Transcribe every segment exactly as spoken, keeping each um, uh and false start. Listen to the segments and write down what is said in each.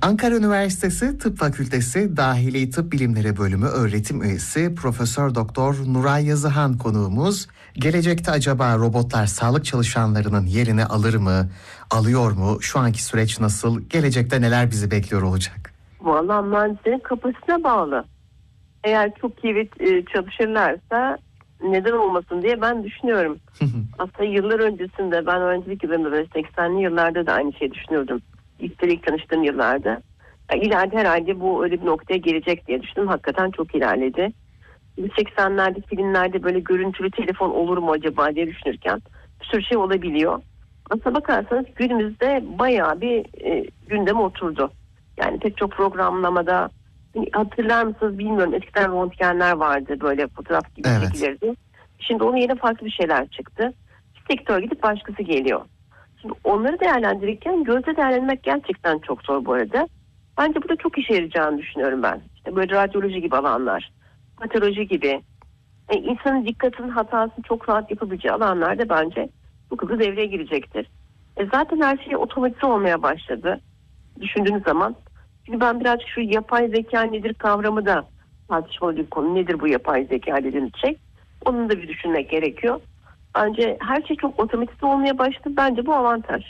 Ankara Üniversitesi Tıp Fakültesi Dahili Tıp Bilimleri Bölümü öğretim üyesi Profesör Doktor Nuray Yazıhan konuğumuz. Gelecekte acaba robotlar sağlık çalışanlarının yerini alır mı? Alıyor mu? Şu anki süreç nasıl? Gelecekte neler bizi bekliyor olacak? Vallahi mühendislerin kapasitesine bağlı. Eğer çok iyi çalışırlarsa neden olmasın diye ben düşünüyorum. Aslında yıllar öncesinde ben öğrencilik yıllarında seksenli yıllarda da aynı şeyi düşünüyordum. İlk, ilk tanıştığım yıllarda. Yani ileride herhalde bu öyle bir noktaya gelecek diye düşündüm. Hakikaten çok ilerledi. seksenlerde filmlerde böyle görüntülü telefon olur mu acaba diye düşünürken bir sürü şey olabiliyor. Aslına bakarsanız günümüzde bayağı bir e, gündeme oturdu. Yani pek çok programlamada hatırlar mısınız bilmiyorum, eskiden röntgenler vardı, böyle fotoğraf gibi Evet. çekilirdi. Şimdi onun yerine farklı bir şeyler çıktı. Bir sektör gidip başkası geliyor. Şimdi onları değerlendirirken gözle değerlendirmek gerçekten çok zor bu arada. Bence burada çok işe yarayacağını düşünüyorum ben. İşte böyle radyoloji gibi alanlar, patoloji gibi, e, insanın dikkatinin hatasını çok rahat yapabileceği alanlarda bence bu hızlı devreye girecektir. E, zaten her şey otomatize olmaya başladı düşündüğünüz zaman. Çünkü ben birazcık şu yapay zeka nedir kavramı da tartışmalı bir konu. Nedir bu yapay zeka dediğimiz şey? Onun da bir düşünmek gerekiyor. Bence her şey çok otomatize olmaya başladı. Bence bu avantaj.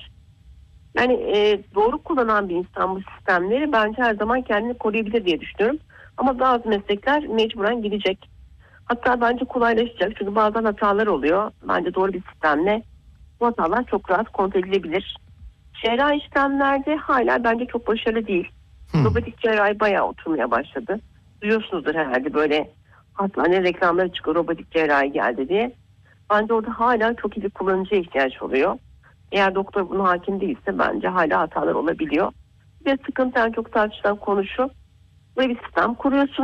Yani e, doğru kullanan bir insan bu sistemleri bence her zaman kendini koruyabilir diye düşünüyorum. Ama bazı meslekler mecburen gidecek. Hatta bence kolaylaşacak. Çünkü bazen hatalar oluyor. Bence doğru bir sistemle bu hatalar çok rahat kontrol edilebilir. Cerrahi işlemlerde hala bence çok başarılı değil. Hmm. Robotik cerrahi bayağı oturmaya başladı. Duyuyorsunuzdur herhalde, böyle hastane reklamları çıkıyor, robotik cerrahi geldi diye. Bence orada hala çok iyi bir kullanıcıya ihtiyaç oluyor. Eğer doktor buna hakim değilse bence hala hatalar olabiliyor. Ve sıkıntı en çok tartışılan konu şu: böyle bir sistem kuruyorsun.